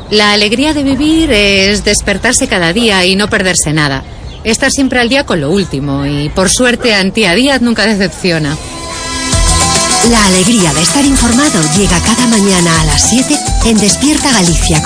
La alegría de vivir es despertarse cada día y no perderse nada. Estar siempre al día con lo último y, por suerte, Antía Díaz nunca decepciona. La alegría de estar informado llega cada mañana a las 7 en Despierta Galicia